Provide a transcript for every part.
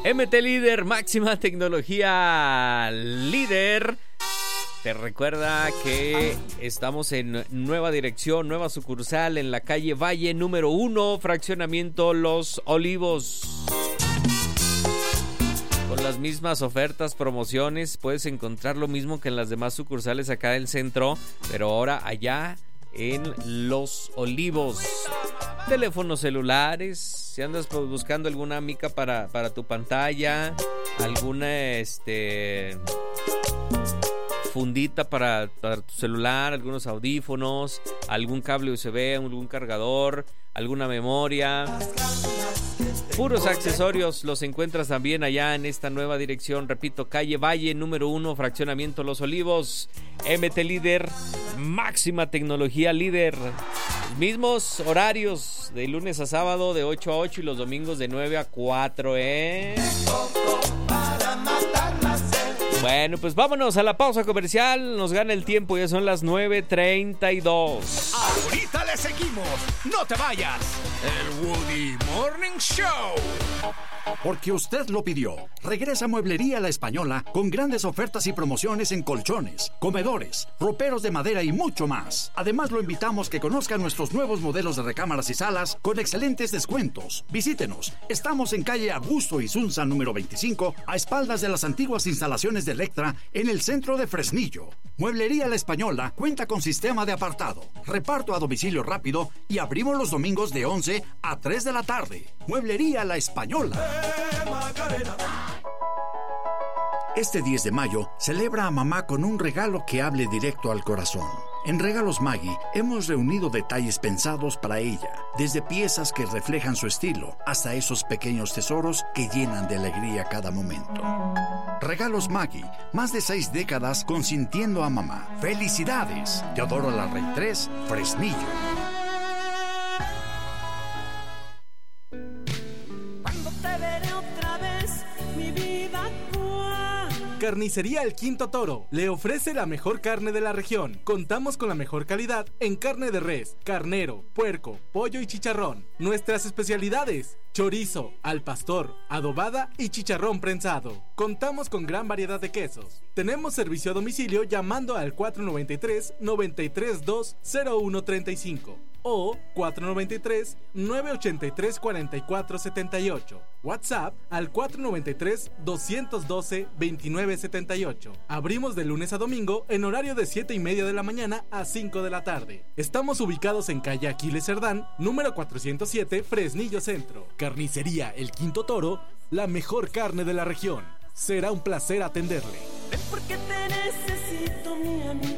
MT Líder, máxima tecnología líder. Te recuerda que estamos en nueva dirección, nueva sucursal en la calle Valle número 1, fraccionamiento Los Olivos. Con las mismas ofertas, promociones, puedes encontrar lo mismo que en las demás sucursales acá del centro, pero ahora allá en Los Olivos. Teléfonos celulares, si andas buscando alguna mica para tu pantalla, alguna fundita para tu celular, algunos audífonos, algún cable USB, algún cargador, alguna memoria. Puros accesorios los encuentras también allá en esta nueva dirección. Repito, calle Valle número 1, fraccionamiento Los Olivos. MT Líder, máxima tecnología líder. Mismos horarios de lunes a sábado de 8 a 8 y los domingos de 9 a 4, Bueno, pues vámonos a la pausa comercial. Nos gana el tiempo, ya son las 9:32. Ahorita le seguimos. No te vayas. El Woody Morning Show. Porque usted lo pidió. Regresa Mueblería La Española con grandes ofertas y promociones en colchones, comedores, roperos de madera y mucho más. Además, lo invitamos que conozca nuestros nuevos modelos de recámaras y salas con excelentes descuentos. Visítenos. Estamos en calle Augusto Isunza número 25, a espaldas de las antiguas instalaciones de Electra en el centro de Fresnillo. Mueblería La Española cuenta con sistema de apartado, reparto a domicilio rápido y abrimos los domingos de 11 a 3 de la tarde. Mueblería La Española. Este 10 de mayo, celebra a mamá con un regalo que hable directo al corazón. En Regalos Maggi hemos reunido detalles pensados para ella, desde piezas que reflejan su estilo hasta esos pequeños tesoros que llenan de alegría cada momento. Regalos Maggi, más de 6 décadas consintiendo a mamá. ¡Felicidades! Teodoro Larrey 3, Fresnillo. Carnicería El Quinto Toro le ofrece la mejor carne de la región. Contamos con la mejor calidad en carne de res, carnero, puerco, pollo y chicharrón. Nuestras especialidades: chorizo, al pastor, adobada y chicharrón prensado. Contamos con gran variedad de quesos. Tenemos servicio a domicilio llamando al 493-932-0135 o 493-983-4478. WhatsApp al 493-212-2978. Abrimos de lunes a domingo en horario de 7:30 de la mañana a 5 de la tarde. Estamos ubicados en calle Aquiles Cerdán, número 407, Fresnillo Centro. Carnicería El Quinto Toro, la mejor carne de la región. Será un placer atenderle. Porque te necesito, mi amiga.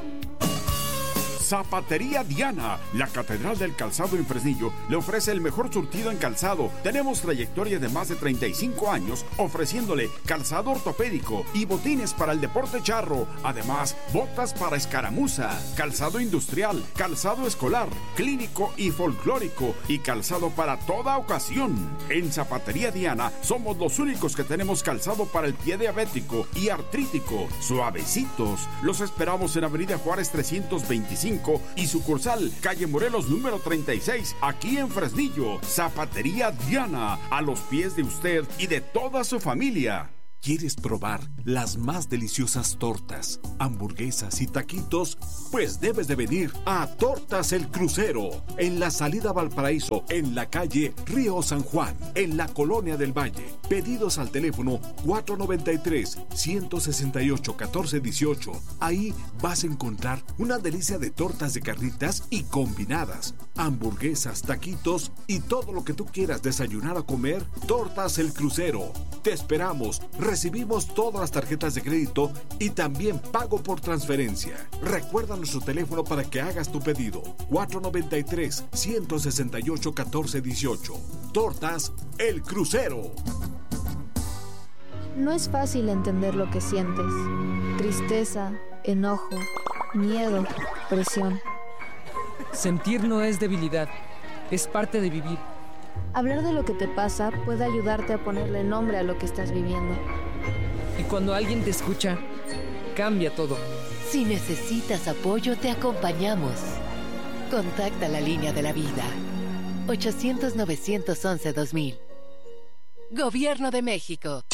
Zapatería Diana, la catedral del calzado en Fresnillo, le ofrece el mejor surtido en calzado. Tenemos trayectoria de más de 35 años ofreciéndole calzado ortopédico y botines para el deporte charro. Además, botas para escaramuza, calzado industrial, calzado escolar, clínico y folclórico y calzado para toda ocasión. En Zapatería Diana somos los únicos que tenemos calzado para el pie diabético y artrítico. Suavecitos. Los esperamos en Avenida Juárez 325 y sucursal calle Morelos número 36, aquí en Fresnillo. Zapatería Diana, a los pies de usted y de toda su familia. ¿Quieres probar las más deliciosas tortas, hamburguesas y taquitos? Pues debes de venir a Tortas El Crucero, en la salida Valparaíso, en la calle Río San Juan, en la Colonia del Valle. Pedidos al teléfono 493-168-1418. Ahí vas a encontrar una delicia de tortas de carnitas y combinadas, hamburguesas, taquitos y todo lo que tú quieras desayunar o comer. Tortas El Crucero. Te esperamos. Recibimos todas las tarjetas de crédito y también pago por transferencia. Recuerda nuestro teléfono para que hagas tu pedido. 493-168-1418. Tortas El Crucero. No es fácil entender lo que sientes. Tristeza, enojo, miedo, presión. Sentir no es debilidad, es parte de vivir. Hablar de lo que te pasa puede ayudarte a ponerle nombre a lo que estás viviendo. Y cuando alguien te escucha, cambia todo. Si necesitas apoyo, te acompañamos. Contacta la línea de la vida. 800-911-2000. Gobierno de México.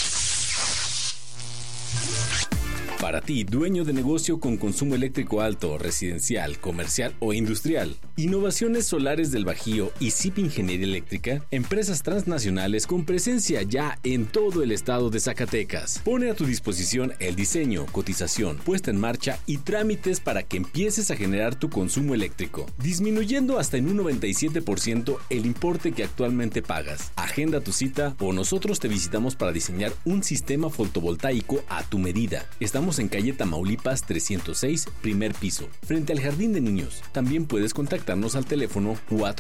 Para ti, dueño de negocio con consumo eléctrico alto, residencial, comercial o industrial. Innovaciones Solares del Bajío y CIP Ingeniería Eléctrica, empresas transnacionales con presencia ya en todo el estado de Zacatecas. Pone a tu disposición el diseño, cotización, puesta en marcha y trámites para que empieces a generar tu consumo eléctrico, disminuyendo hasta en un 97% el importe que actualmente pagas. Agenda tu cita o nosotros te visitamos para diseñar un sistema fotovoltaico a tu medida. Estamos en calle Tamaulipas 306, primer piso, frente al Jardín de Niños. También puedes contactarnos al teléfono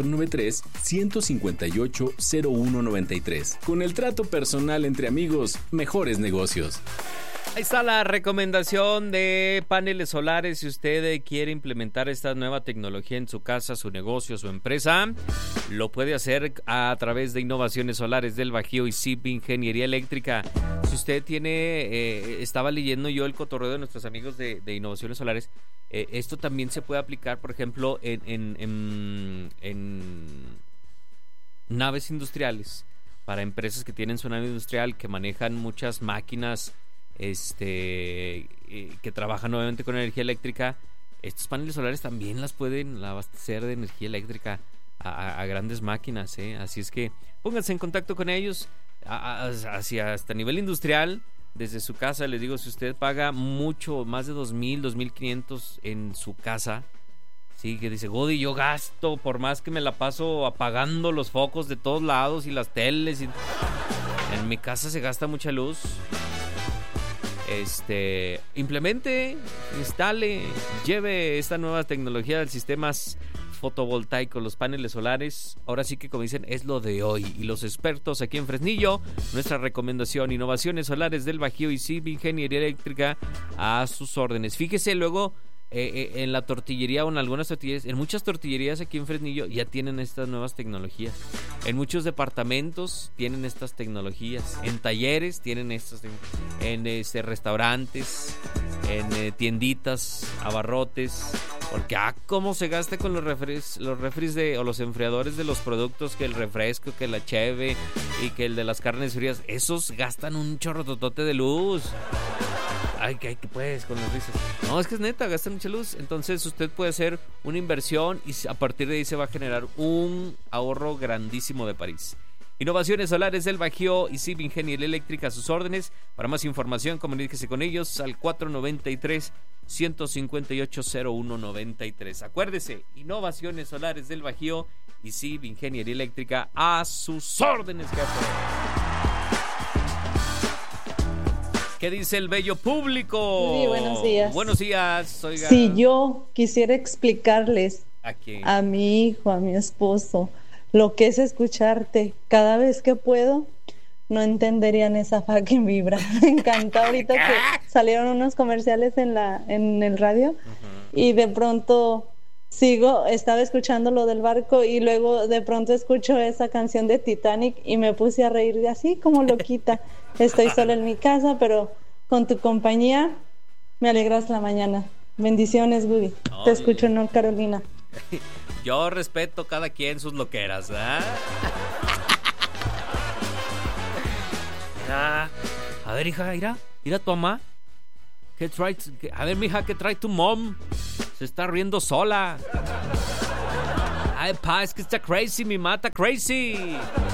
493-158-0193. Con el trato personal entre amigos, mejores negocios. Ahí está la recomendación de paneles solares. Si usted quiere implementar esta nueva tecnología en su casa, su negocio, su empresa, lo puede hacer a través de Innovaciones Solares del Bajío y CIP Ingeniería Eléctrica. Si usted tiene, estaba leyendo yo el cotorreo de nuestros amigos de Innovaciones Solares, esto también se puede aplicar, por ejemplo, en naves industriales, para empresas que tienen su nave industrial, que manejan muchas máquinas, que trabajan nuevamente con energía eléctrica. Estos paneles solares también las pueden abastecer de energía eléctrica a grandes máquinas, así es que pónganse en contacto con ellos hasta nivel industrial. Desde su casa, les digo, si usted paga mucho, más de 2,000, 2,500 en su casa, sí, que dice, Godi, yo gasto, por más que me la paso apagando los focos de todos lados y las teles, en mi casa se gasta mucha luz. Implemente, instale, lleve esta nueva tecnología del sistemas fotovoltaicos, los paneles solares. Ahora sí que, como dicen, es lo de hoy. Y los expertos aquí en Fresnillo, nuestra recomendación: Innovaciones Solares del Bajío y CIP Ingeniería Eléctrica a sus órdenes. Fíjese luego en la tortillería o en algunas tortillerías, en muchas tortillerías aquí en Fresnillo ya tienen estas nuevas tecnologías. En muchos departamentos tienen estas tecnologías. En talleres tienen estas, en restaurantes, en tienditas, abarrotes. Porque cómo se gasta con los refris o los enfriadores de los productos, que el refresco, que la cheve y que el de las carnes frías. Esos gastan un chorrototote de luz. Ay, que puedes con las risas. No, es que es neta, gastan mucha luz. Entonces usted puede hacer una inversión y a partir de ahí se va a generar un ahorro grandísimo de París. Innovaciones Solares del Bajío y CIP Ingeniería Eléctrica a sus órdenes. Para más información, comuníquese con ellos al 493-158-0193. Acuérdese, Innovaciones Solares del Bajío y CIP Ingeniería Eléctrica a sus órdenes, jefe. ¿Qué dice el bello público? Sí, buenos días. Buenos días, oiga. Si yo quisiera explicarles a mi hijo, a mi esposo, lo que es escucharte cada vez que puedo, no entenderían esa fucking vibra. Me encantó ahorita que salieron unos comerciales en el radio y de pronto estaba escuchando lo del barco y luego de pronto escucho esa canción de Titanic y me puse a reír de así como loquita. Estoy sola en mi casa, pero con tu compañía me alegras la mañana. Bendiciones, Woody. Te escucho en North Carolina. Yo respeto cada quien sus loqueras, ¿verdad? A ver, hija, mira tu mamá. A ver, mija, ¿qué trae tu mom? Se está riendo sola. Ay, pa, es que está crazy, mi mata crazy.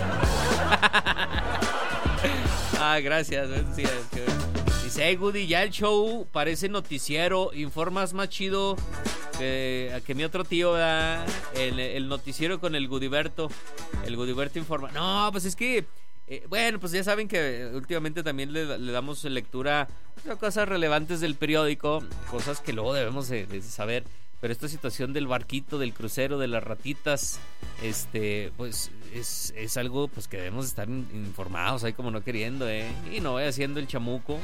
Gracias. Dice, hey, Woody, ya el show parece noticiero. Informas más chido que mi otro tío, ¿verdad? El noticiero con el Gudiberto. El Gudiberto informa. No, pues es que bueno, pues ya saben que últimamente también le damos lectura a cosas relevantes del periódico, cosas que luego debemos de saber. Pero esta situación del barquito, del crucero, de las ratitas, pues es algo pues que debemos estar informados ahí como no queriendo, y no vaya haciendo el chamuco.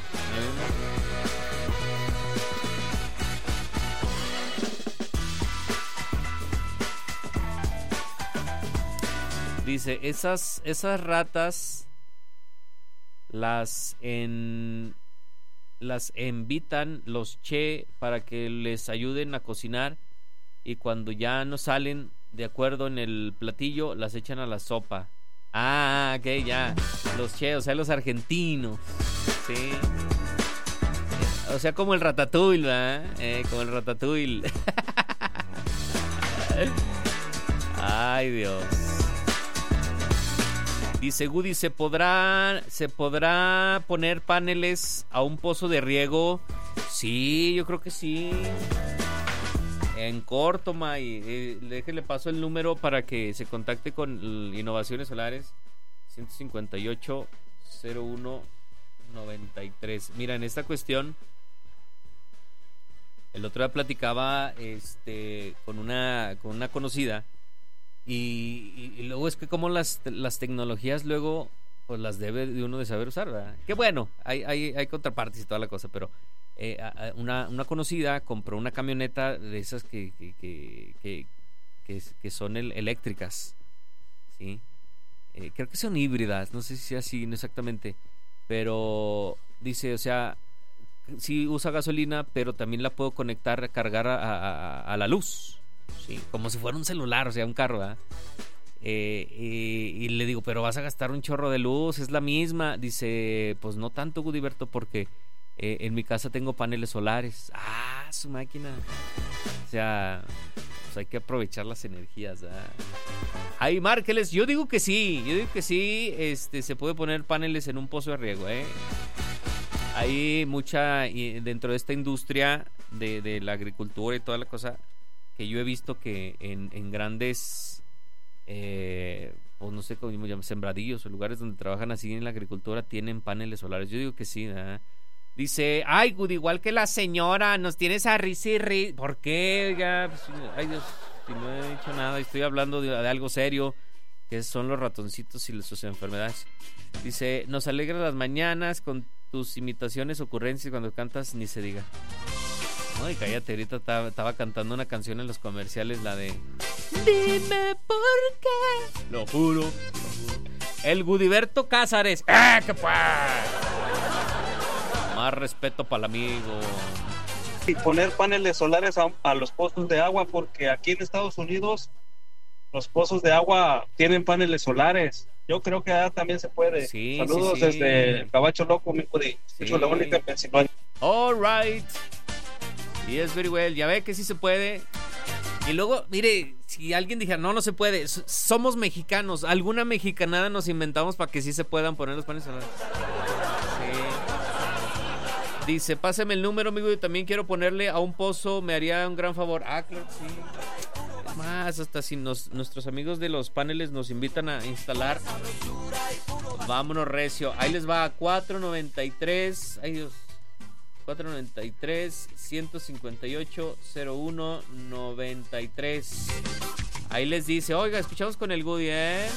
Dice, esas ratas las invitan los che para que les ayuden a cocinar, y cuando ya no salen de acuerdo en el platillo las echan a la sopa. Ah, ok, ya. Los Che, o sea, los argentinos. Sí. O sea, como el Ratatouille, ¿verdad? Como el Ratatouille. Ay, Dios. Dice Woody, ¿se podrá poner paneles a un pozo de riego? Sí, yo creo que sí. En corto, May. Déjale paso el número para que se contacte con Innovaciones Solares. 158-01-93. Mira, en esta cuestión, el otro día platicaba con una conocida. Y luego es que como las tecnologías luego pues las debe de uno de saber usar, ¿verdad? Que bueno, hay contrapartes y toda la cosa, pero una conocida compró una camioneta de esas que son eléctricas, ¿sí? Creo que son híbridas, no sé si sea así, no exactamente, pero dice, o sea, sí usa gasolina, pero también la puedo cargar a la luz. Sí, como si fuera un celular, o sea, un carro, ¿verdad? Y le digo, pero vas a gastar un chorro de luz, es la misma. Dice, pues no tanto, Gudiberto, porque en mi casa tengo paneles solares. Ah, su máquina. O sea, pues hay que aprovechar las energías, ¿verdad? Ay, márqueles, yo digo que sí, se puede poner paneles en un pozo de riego, Hay mucha, dentro de esta industria de la agricultura y toda la cosa, que yo he visto que en grandes pues no sé cómo llaman, sembradillos o lugares donde trabajan así en la agricultura tienen paneles solares. Yo digo que sí, ¿verdad? Dice, ay, Good, igual que la señora, nos tienes a risa y risa. ¿Por qué? Ya, pues, ay Dios, si no he dicho nada, estoy hablando de algo serio, que son los ratoncitos y sus enfermedades. Dice, nos alegra las mañanas con tus imitaciones, ocurrencias, cuando cantas ni se diga. Ay, cállate, ahorita estaba cantando una canción en los comerciales, la de Dime por qué. Lo juro. El Gudiberto Cázares. ¡Qué pues! Más respeto para el amigo. Y poner paneles solares a los pozos de agua, porque aquí en Estados Unidos los pozos de agua tienen paneles solares. Yo creo que también se puede. Sí, saludos desde Gabacho Loco, mi Gudi. Escucho la única en Pensilvania. All right. Yes, very well. Ya ve que sí se puede. Y luego, mire, si alguien dijera, no se puede, somos mexicanos. Alguna mexicanada nos inventamos para que sí se puedan poner los paneles solares. Sí. Dice, pásame el número, amigo, y también quiero ponerle a un pozo, me haría un gran favor. Ah, claro que sí. Es más, hasta si nuestros amigos de los paneles nos invitan a instalar, vámonos recio. Ahí les va a 493. Ay, Dios. 493-158-01-93. Ahí les dice, oiga, escuchamos con el Goody,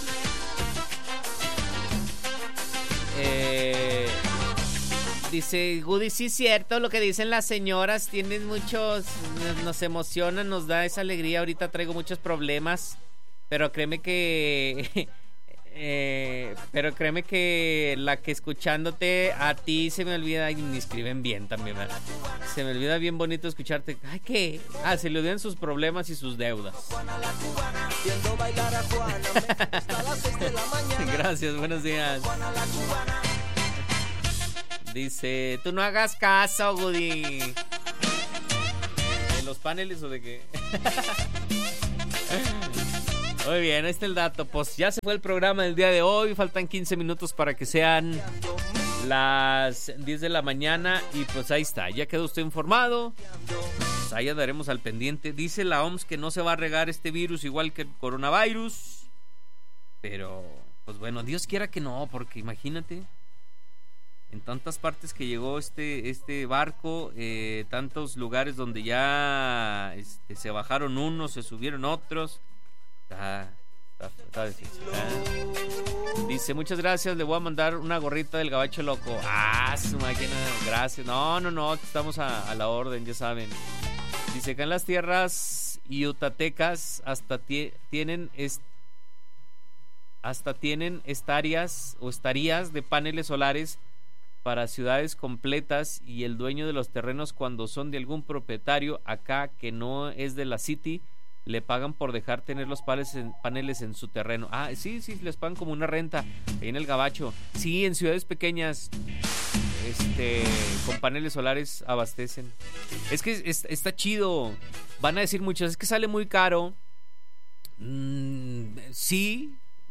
dice Goody, sí es cierto lo que dicen las señoras, tienen muchos, nos emociona, nos da esa alegría. Ahorita traigo muchos problemas, pero créeme que la que escuchándote a ti se me olvida, y me escriben bien también, ¿verdad? Se me olvida bien bonito escucharte. Ay, ¿qué? Se le olvidan sus problemas y sus deudas. Gracias, buenos días. Dice, tú no hagas caso, Goody. ¿De los paneles o de qué? Muy bien, ahí está el dato. Pues ya se fue el programa del día de hoy. Faltan 15 minutos para que sean las 10 de la mañana. Y pues ahí está, ya quedó usted informado. Pues ahí andaremos al pendiente. Dice la OMS que no se va a regar este virus igual que el coronavirus. Pero, pues bueno, Dios quiera que no, porque imagínate, en tantas partes que llegó este barco, tantos lugares donde ya se bajaron unos, se subieron otros. Está difícil, Dice, muchas gracias, le voy a mandar una gorrita del Gabacho Loco. Su máquina, gracias. No, estamos a la orden, ya saben. Dice, acá en las tierras yutatecas hasta tienen estarías de paneles solares para ciudades completas, y el dueño de los terrenos, cuando son de algún propietario acá que no es de la City, le pagan por dejar tener los paneles en su terreno. Ah, sí, les pagan como una renta ahí en el Gabacho. Sí, en ciudades pequeñas con paneles solares abastecen. Es que está chido. Van a decir muchos, es que sale muy caro. Sí,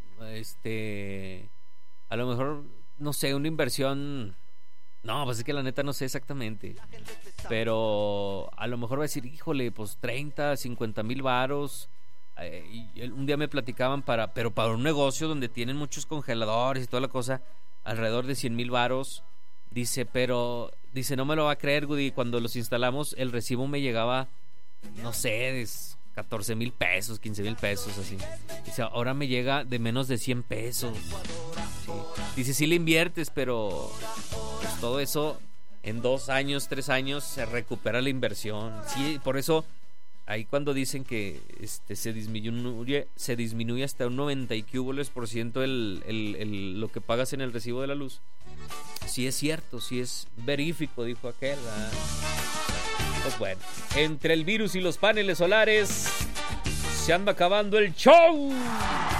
a lo mejor, no sé, una inversión. No, pues es que la neta no sé exactamente. Pero a lo mejor va a decir, híjole, pues 30, 50 mil varos. Y un día me platicaban pero para un negocio donde tienen muchos congeladores y toda la cosa, alrededor de 100 mil varos. Dice, no me lo va a creer, Woody. Cuando los instalamos, el recibo me llegaba, no sé, 14 mil pesos, 15 mil pesos, así. Dice, ahora me llega de menos de 100 pesos. Sí. Dice, sí le inviertes, pero pues todo eso en 2 años, 3 años se recupera la inversión. Sí, por eso ahí cuando dicen que se disminuye hasta un 90% lo que pagas en el recibo de la luz. Sí es cierto, sí es verífico, dijo aquel. Pues bueno, entre el virus y los paneles solares se anda acabando el show.